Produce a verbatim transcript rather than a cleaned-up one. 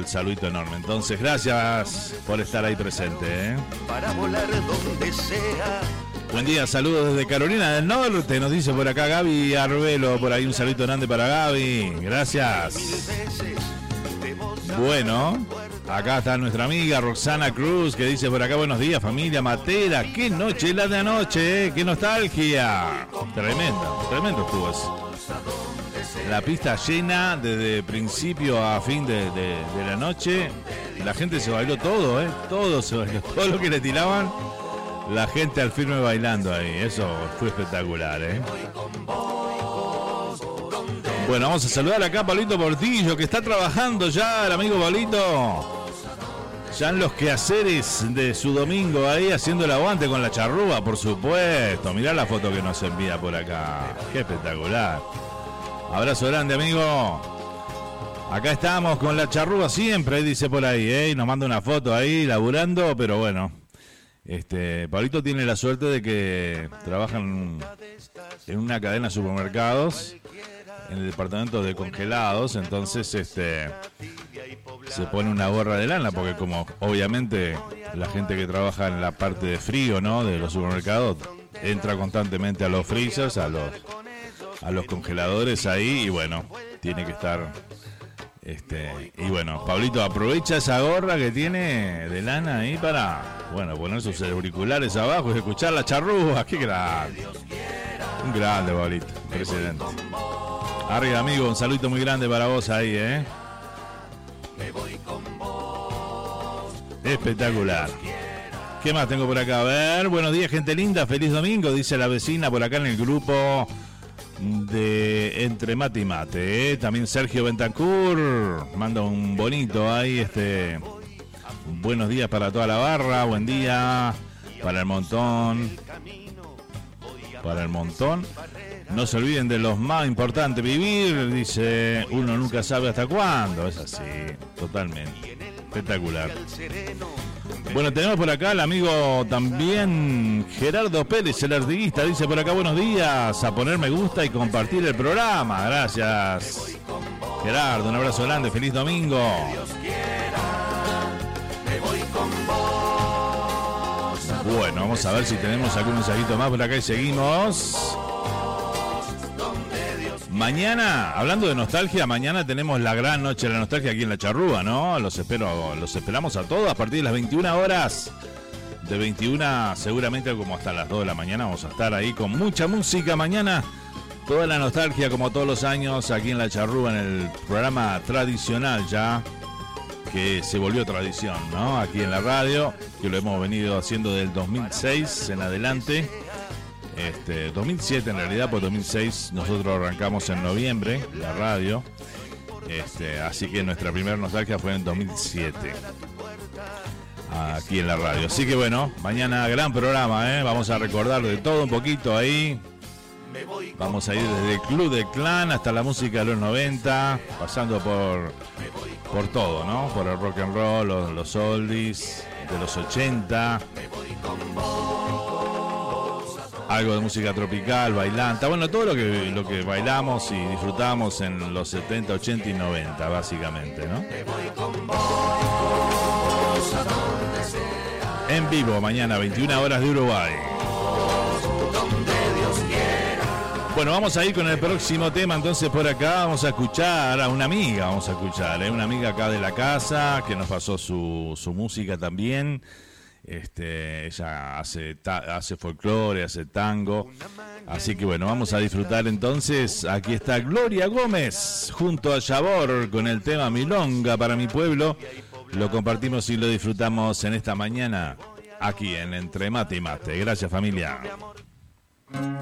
el saludito enorme. Entonces, gracias por estar ahí presente, ¿eh? Para volar donde sea. Buen día, saludos desde Carolina del Norte, nos dice por acá Gaby Arbelo, por ahí un saludo grande para Gaby, gracias. Bueno, acá está nuestra amiga Roxana Cruz, que dice por acá, buenos días familia Matera, qué noche la de anoche, ¿eh? Qué nostalgia. Tremendo, tremendo estuvo eso. La pista llena desde principio a fin de, de, de la noche, la gente se bailó todo, ¿eh? Todo se bailó, todo lo que le tiraban. La gente al firme bailando ahí, eso fue espectacular, ¿eh? Bueno, vamos a saludar acá a Pablito Portillo, que está trabajando ya, el amigo Pablito. Ya en los quehaceres de su domingo ahí, haciendo el aguante con la charrúa, por supuesto. Mirá la foto que nos envía por acá. Qué espectacular. Abrazo grande, amigo. Acá estamos con la charrúa siempre, dice por ahí, ¿eh? Y nos manda una foto ahí, laburando, pero bueno. Este, Pablito tiene la suerte de que trabaja en, en una cadena de supermercados en el departamento de congelados, entonces este se pone una gorra de lana porque como obviamente la gente que trabaja en la parte de frío, ¿no?, de los supermercados entra constantemente a los freezers, a los a los congeladores ahí y bueno, tiene que estar Este, y bueno, Pablito aprovecha esa gorra que tiene de lana ahí para, bueno, poner sus auriculares abajo y escuchar la charrúa. ¡Qué grande! Un grande, Pablito, impresionante. Arriba, amigo, un saludito muy grande para vos ahí, ¿eh? Espectacular. ¿Qué más tengo por acá? A ver, buenos días, gente linda, feliz domingo, dice la vecina por acá en el grupo de Entre Mate y Mate, ¿eh? También Sergio Bentancur manda un bonito ahí, este buenos días para toda la barra, buen día para el montón, para el montón. No se olviden de los más importantes, vivir, dice, uno nunca sabe hasta cuándo, es así, totalmente, espectacular. Bueno, tenemos por acá al amigo también Gerardo Pérez, el artiguista, dice por acá, buenos días, a poner me gusta y compartir el programa, gracias Gerardo, un abrazo grande, feliz domingo. Bueno, vamos a ver si tenemos algún mensajito más por acá y seguimos. Mañana, hablando de nostalgia, mañana tenemos la gran noche de la nostalgia aquí en La Charrúa, ¿no? Los espero, los esperamos a todos a partir de las veintiuna horas. De veintiuna seguramente como hasta las dos de la mañana vamos a estar ahí con mucha música mañana. Toda la nostalgia como todos los años aquí en La Charrúa, en el programa tradicional ya, que se volvió tradición, ¿no? Aquí en la radio, que lo hemos venido haciendo del dos mil seis en adelante. Este, dos mil siete en realidad, pues dos mil seis nosotros arrancamos en noviembre la radio, este, así que nuestra primera nostalgia fue en dos mil siete aquí en la radio. Así que bueno, mañana gran programa, ¿eh? Vamos a recordar de todo un poquito ahí. Vamos a ir desde el Club de Clan hasta la música de los noventa, pasando por por todo, ¿no? Por el rock and roll, los, los oldies de los ochenta. Algo de música tropical, bailanta, bueno, todo lo que lo que bailamos y disfrutamos en los setenta, ochenta y noventa, básicamente, ¿no? En vivo, mañana, veintiuna horas de Uruguay. Bueno, vamos a ir con el próximo tema, entonces por acá vamos a escuchar a una amiga, vamos a escuchar, ¿eh? Una amiga acá de la casa, que nos pasó su, su música también. Este, ella hace, ta- hace folclore, hace tango, así que bueno, vamos a disfrutar entonces. Aquí está Gloria Gómez junto a Yabor con el tema Milonga para mi pueblo. Lo compartimos y lo disfrutamos en esta mañana aquí en Entre Mate y Mate. Gracias, familia.